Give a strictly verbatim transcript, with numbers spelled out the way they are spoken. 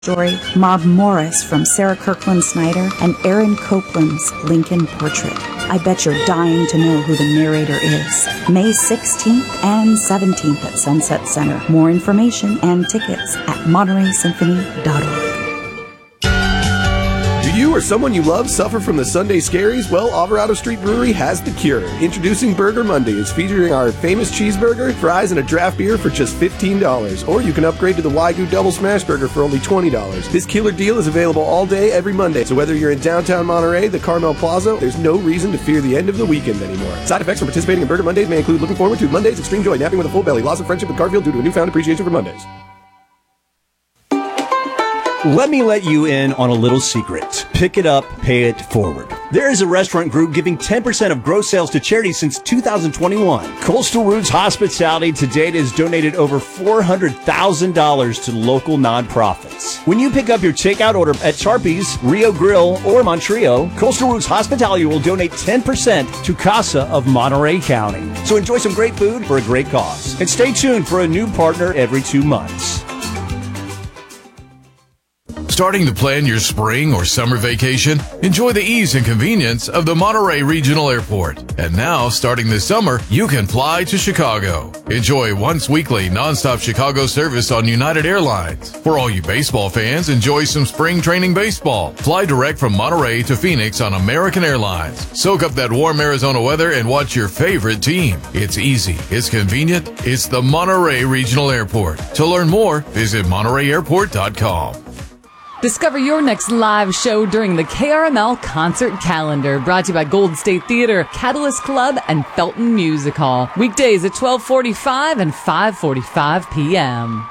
Story, Maud Morris from Sarah Kirkland Snyder, and Aaron Copland's Lincoln Portrait. I bet you're dying to know who the narrator is. May sixteenth and seventeenth at Sunset Center. More information and tickets at Monterey Symphony dot org. Do you or someone you love suffer from the Sunday scaries? Well, Alvarado Street Brewery has the cure. Introducing Burger Mondays, featuring our famous cheeseburger, fries, and a draft beer for just fifteen dollars. Or you can upgrade to the Wagyu Double Smash Burger for only twenty dollars. This killer deal is available all day, every Monday. So whether you're in downtown Monterey, the Carmel Plaza, there's no reason to fear the end of the weekend anymore. Side effects from participating in Burger Mondays may include looking forward to Mondays, extreme joy, napping with a full belly, loss of friendship with Garfield due to a newfound appreciation for Mondays. Let me let you in on a little secret. Pick it up, pay it forward. There is a restaurant group giving ten percent of gross sales to charity since two thousand twenty-one. Coastal Roots Hospitality to date has donated over four hundred thousand dollars to local nonprofits. When you pick up your takeout order at Charpie's, Rio Grill, or Montrio, Coastal Roots Hospitality will donate ten percent to CASA of Monterey County. So enjoy some great food for a great cause. And stay tuned for a new partner every two months. Starting to plan your spring or summer vacation? Enjoy the ease and convenience of the Monterey Regional Airport. And now, starting this summer, you can fly to Chicago. Enjoy once weekly nonstop Chicago service on United Airlines. For all you baseball fans, enjoy some spring training baseball. Fly direct from Monterey to Phoenix on American Airlines. Soak up that warm Arizona weather and watch your favorite team. It's easy, it's convenient, it's the Monterey Regional Airport. To learn more, visit Monterey Airport dot com. Discover your next live show during the K R M L Concert Calendar, brought to you by Gold State Theater, Catalyst Club, and Felton Music Hall. Weekdays at twelve forty-five and five forty-five p.m.